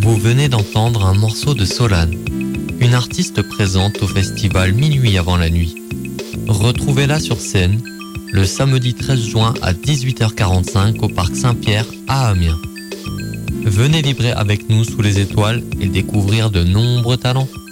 Vous venez d'entendre un morceau de Solane, une artiste présente au festival Minuit avant la nuit. Retrouvez-la sur scène le samedi 13 juin à 18h45 au Parc Saint-Pierre à Amiens. Venez vibrer avec nous sous les étoiles et découvrir de nombreux talents.